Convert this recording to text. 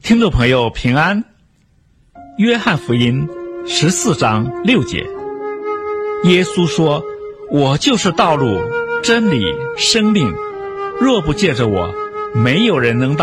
听众朋友平安。约翰福音14章6节，耶稣说：我就是道路、真理、生命，若不借着我，没有人能到